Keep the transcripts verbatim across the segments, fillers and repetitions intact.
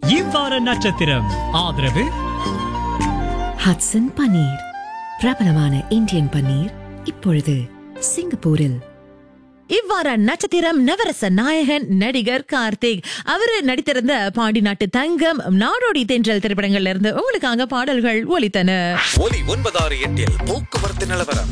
இவ்வார நட்சத்திரம் ஆதரவு ஹட்சன் பன்னீர், பிரபலமான இந்தியன் பன்னீர், இப்பொழுது சிங்கப்பூரில். இவ்வாற நட்சத்திரம் நவரச நாயகன் நடிகர் கார்த்திக். அவரு நடித்திருந்த பாண்டி நாட்டு தங்கம், நாடோடி தென்றல் திரைப்படங்கள்ல இருந்து உங்களுக்காக பாடல்கள் ஒலித்தன. ஒலி ஒன்பதாறு எட்டில் போக்குவரத்து நிலவரம்.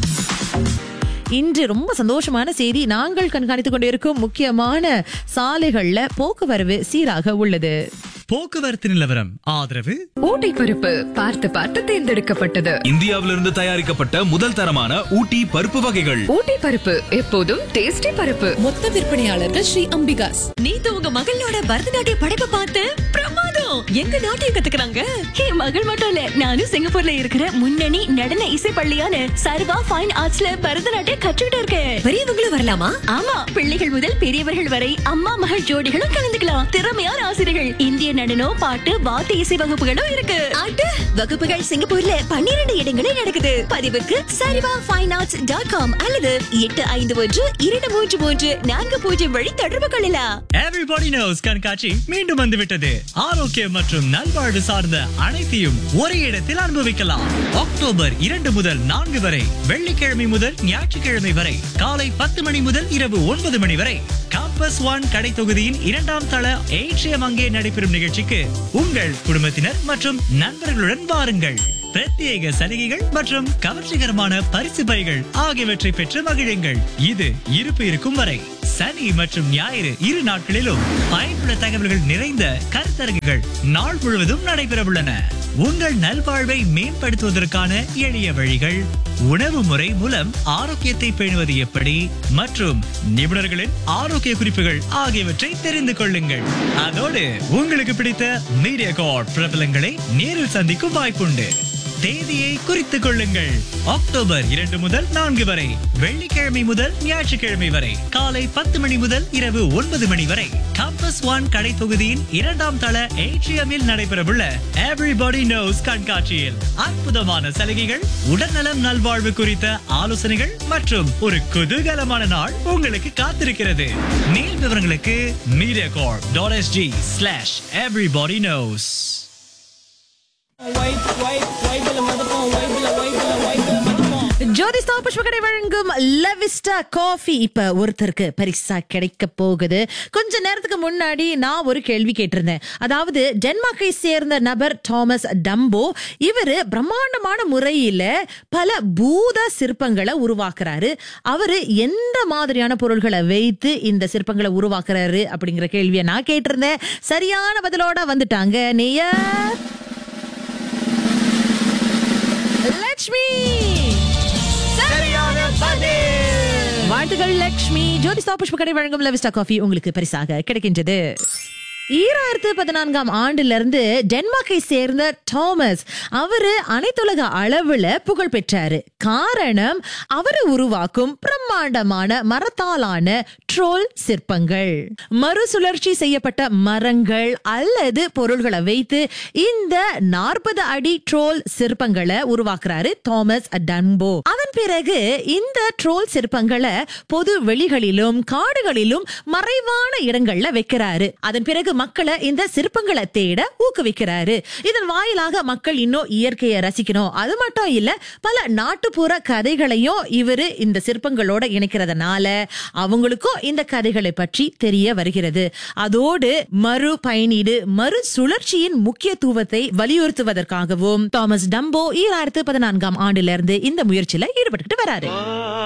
இன்று ரொம்ப சந்தோஷமான செய்தி. நாங்கள் கண்காணித்துக் கொண்டிருக்கும் முக்கியமான சாலைகள்ல போக்குவரவு சீராக உள்ளது. போக்குவரத்து நிலவரம் ஆதரவு ஊட்டி பருப்பு பார்த்து பார்த்து தேர்ந்தெடுக்கப்பட்டது. இந்தியாவிலிருந்து தயாரிக்கப்பட்ட முதல் தரமான ஊட்டி பருப்பு வகைகள். ஊட்டி பருப்பு எப்போதும் டேஸ்டி பருப்பு. மொத்த விற்பனையாளர்கள் ஸ்ரீ அம்பிகாஸ். நேத்து உங்க மகளோட பரதநாட்டிய படைப்பை பார்த்து பிரமாதம். எங்க நாட்டியம் கத்துக்கிறாங்க. என் மகள் மட்டும் இல்ல, நானும் சிங்கப்பூர்ல இருக்கிற முன்னணி நடன இசை பள்ளியான சர்வா ஃபைன் ஆர்ட்ஸ்ல பரதநாட்டியம் கற்றுக்கிட்டு இருக்கேன். பெரியவங்களும் வரலாமா? ஆமா, பிள்ளைகள் முதல் பெரியவர்கள் வரை அம்மா மகள் ஜோடிகளும் கலந்துக்கலாம். திறமையான ஆசிரியர்கள், இந்திய நடனம், பாட்டு, வாத்திய இசை வகுப்புகளும் இருக்கு. வகுப்புகள் சிங்கப்பூர்ல பன்னிரண்டு இடங்களில் நடக்குது. பதிவுக்கு சரிவா ஃபைன் ஆர்ட்ஸ் டாட் காம் அல்லது எட்டு ஐந்து ஒன்று இரண்டு மூன்று மூன்று நான்கு பூஜ்ஜியம் வழி தொடர்பு கொள்ளலாம். எவ்ரிபாடி நோஸ் கண்காட்சி மீண்டும் வந்துவிட்டது. ஆரோக்கியம் மற்றும் நல்வாழ்வு சார்ந்த அனைத்தையும் ஒரே இடத்தில் அனுபவிக்கலாம். அக்டோபர் இரண்டு முதல் நான்கு வரை, வெள்ளிக்கிழமை முதல் ஞாயிற்றுக்கிழமை வரை காலை பத்து மணி முதல் இரவு ஒன்பது மணி வரை காம்பஸ் ஒன் கடை தொகுதியின் இரண்டாம் தள ஏற்றியம் அங்கே நடைபெறும் நிகழ்ச்சிக்கு உங்கள் குடும்பத்தினர் மற்றும் நண்பர்களுடன் வாருங்கள். பிரத்யேக சலுகைகள் மற்றும் கவர்ச்சிகரமான பரிசு பைகள் ஆகியவற்றை பெற்று மகிழுங்கள். இது இருப்பு இருக்கும் வரை சனி மற்றும் ஞாயிறு இரு நாட்களிலும் பயனுள்ள தகவல்கள் நிறைந்த கருத்தரங்குகள் நாள் முழுவதும் நடைபெறவுள்ளன. உங்கள் நல்வாழ்வை மேம்படுத்துவதற்கான எளிய வழிகள், உணவு முறை மூலம் ஆரோக்கியத்தை பேணுவது எப்படி மற்றும் நிபுணர்களின் ஆரோக்கிய குறிப்புகள் ஆகியவற்றை தெரிந்து கொள்ளுங்கள். அதோடு உங்களுக்கு பிடித்த மீடியா கார்ட் பிரபலங்களை நேரில் சந்திக்கும் வாய்ப்புண்டு. தேதியை குறித்துக் கொள்ளுங்கள். அக்டோபர் இரண்டு முதல் நான்கு வரை, வெள்ளிக்கிழமை முதல் ஞாயிற்றுக்கிழமை வரை காலை பத்து மணி முதல் இரவு ஒன்பது மணி வரை காம்பஸ் ஒன் கடை தொகுதியின் இரண்டாம் தள ஏட்ரியமில் நடைபெறவுள்ள எவ்ரிபாடி நோஸ் கண்காட்சியில் அற்புதமான சலுகைகள், உடல்நலம் நல்வாழ்வு குறித்த ஆலோசனைகள் மற்றும் ஒரு குதூகலமான நாள் உங்களுக்கு காத்திருக்கிறது. மேல் விவரங்களுக்கு media corp dot SG slash everybody nose. ஜோதிஸ்தா புஷ்பகடை வழங்கும் லவிஸ்டா காஃபி இப்ப ஒருத்தருக்கு பரிசா கிடைக்க போகுது. கொஞ்ச நேரத்துக்கு முன்னாடி நான் ஒரு கேள்வி கேட்டிருந்தேன். அதாவது டென்மார்க்கை சேர்ந்த நபர் தாமஸ் டம்போ, இவரு பிரம்மாண்டமான முறையில பல பூத சிற்பங்களை உருவாக்குறாரு. அவரு எந்த மாதிரியான பொருள்களை வைத்து இந்த சிற்பங்களை உருவாக்குறாரு அப்படிங்கிற கேள்வியை நான் கேட்டிருந்தேன். சரியான பதிலோட வந்துட்டாங்க நேயர் லட்சுமி. வாழ்த்துகள் லட்சுமி. ஜோதிஸ்தா புஷ்பகடை வழங்கும் லவிஸ்டா காஃபி உங்களுக்கு பரிசாக கிடைக்கின்றது. ஈராயிரத்து பதினான்காம் ஆண்டுல இருந்து டென்மார்க்கை சேர்ந்த தாமஸ், அவரு அனைத்துலக அளவுல புகழ் பெற்றாரு. காரணம், அவரு உருவாக்கும் பிரம்மாண்டமான மரத்தாலான ட்ரோல் சிற்பங்கள். மறுசுழற்சி செய்யப்பட்ட மரங்கள் அல்லது பொருள்களை வைத்து இந்த நாற்பது அடி ட்ரோல் சிற்பங்களை உருவாக்குறாரு தாமஸ் டம்போ. அதன் பிறகு இந்த ட்ரோல் சிற்பங்களை பொது வெளிகளிலும் காடுகளிலும் மறைவான இடங்கள்ல வைக்கிறாரு. அதன் பிறகு மக்களை இந்த சிற்பங்களை தேட ஊக்குவிக்கிறாரு. இதன் வாயிலாக மக்கள் இன்னும் இயற்கையை ரசிக்கணும். அது மட்டும் இல்ல, பல நாட்டுப்புற கதைகளையும் இவரு இந்த சிற்பங்களோட இணைக்கிறதுனால அவங்களுக்கும் இந்த கதைகளை பற்றி தெரிய வருகிறது. அதோடு மறு பயனீடு, மறு சுழற்சியின் முக்கியத்துவத்தை வலியுறுத்துவதற்காகவும் தாமஸ் டம்போ ஈராயிரத்து பதினான்காம் ஆண்டிலிருந்து இந்த முயற்சியில ஈடுபட்டு வராரு.